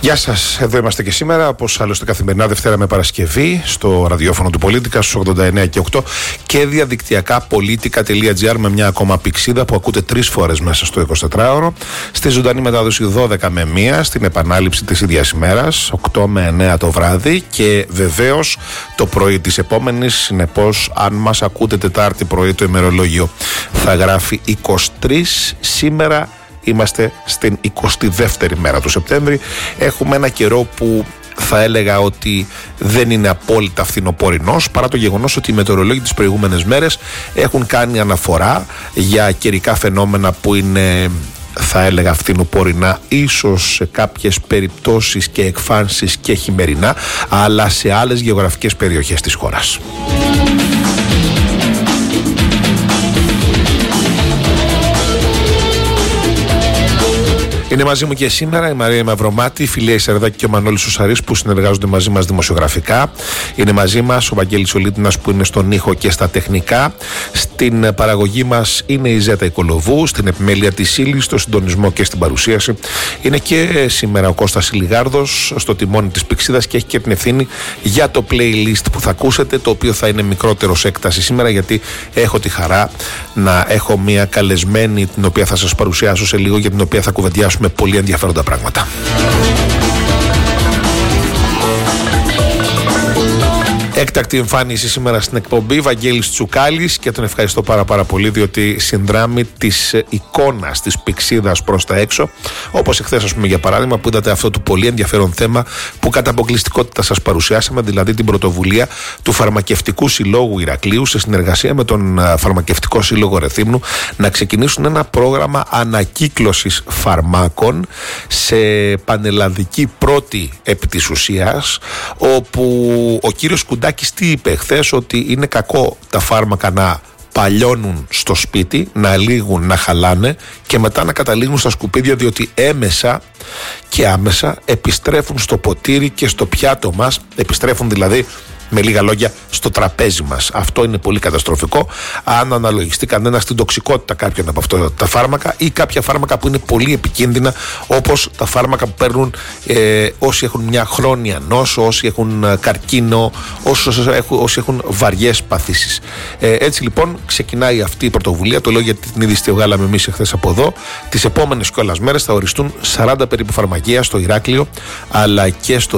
Γεια σας, εδώ είμαστε και σήμερα, όπως άλλωστε καθημερινά Δευτέρα με Παρασκευή, στο ραδιόφωνο του Πολίτικα στους 89 και 8 και διαδικτυακά politica.gr με μια ακόμα πηξίδα που ακούτε 3 φορές μέσα στο 24ωρο. Στη ζωντανή μετάδοση 12 με 1, στην επανάληψη της ίδιας ημέρας, 8 με 9 το βράδυ και βεβαίως το πρωί της επόμενης. Συνεπώς, αν μας ακούτε Τετάρτη πρωί, το ημερολόγιο θα γράφει 23. Σήμερα είμαστε στην 22η μέρα του Σεπτέμβρη. Έχουμε ένα καιρό που θα έλεγα ότι δεν είναι απόλυτα φθινοπορεινός, παρά το γεγονός ότι οι μετεωρολόγοι τις προηγούμενες μέρες έχουν κάνει αναφορά για καιρικά φαινόμενα που είναι, θα έλεγα, φθινοπορεινά, ίσως σε κάποιες περιπτώσεις και εκφάνσεις και χειμερινά, αλλά σε άλλες γεωγραφικές περιοχές της χώρας. Είναι μαζί μου και σήμερα η Μαρία Μαυρομάτη, η Φιλία Ισερδάκη και ο Μανώλης Σουσαρής που συνεργάζονται μαζί μας δημοσιογραφικά. Είναι μαζί μας ο Βαγγέλης Ολίτινας που είναι στον ήχο και στα τεχνικά. Στην παραγωγή μας είναι η Ζέτα Οικολοβού, στην επιμέλεια της ύλης, στο συντονισμό και στην παρουσίαση. Είναι και σήμερα ο Κώστας Ηλιγάρδος στο τιμόνι της πηξίδας και έχει και την ευθύνη για το playlist που θα ακούσετε, το οποίο θα είναι μικρότερο σε έκταση σήμερα, γιατί έχω τη χαρά να έχω μια καλεσμένη την οποία θα σας παρουσιάσω σε λίγο, για την οποία θα κουβεντιάσουμε με πολύ ενδιαφέροντα πράγματα. Έκτακτη εμφάνιση σήμερα στην εκπομπή Βαγγέλης Τσουκάλης και τον ευχαριστώ πάρα πολύ, διότι συνδράμει της εικόνας της πηξίδας προς τα έξω, όπως εχθές, ας πούμε, για παράδειγμα, που είδατε αυτό το πολύ ενδιαφέρον θέμα που κατά αποκλειστικότητα σας παρουσιάσαμε, δηλαδή την πρωτοβουλία του Φαρμακευτικού Συλλόγου Ηρακλείου σε συνεργασία με τον Φαρμακευτικό Σύλλογο Ρεθύμνου να ξεκινήσουν ένα πρόγραμμα ανακύκλωσης φαρμάκων σε πανελλαδική πρώτη επί της ουσίας, όπου ο κύριος Κουντάκης τι είπε χθες? Ότι είναι κακό τα φάρμακα να παλιώνουν στο σπίτι, να λήγουν, να χαλάνε και μετά να καταλήγουν στα σκουπίδια, διότι έμεσα και άμεσα επιστρέφουν στο ποτήρι και στο πιάτο μας, επιστρέφουν δηλαδή, με λίγα λόγια, στο τραπέζι μας. Αυτό είναι πολύ καταστροφικό. Αν αναλογιστεί κανένας την τοξικότητα κάποιων από αυτά τα φάρμακα ή κάποια φάρμακα που είναι πολύ επικίνδυνα, όπως τα φάρμακα που παίρνουν όσοι έχουν μια χρόνια νόσο, όσοι έχουν καρκίνο, όσοι έχουν βαριές παθήσεις. Έτσι λοιπόν ξεκινάει αυτή η πρωτοβουλία. Το λέω γιατί την είδηση τη βγάλαμε εμείς εχθές από εδώ. Τις επόμενες κιόλας μέρες θα οριστούν 40 περίπου φαρμακεία στο Ηράκλειο, αλλά και στο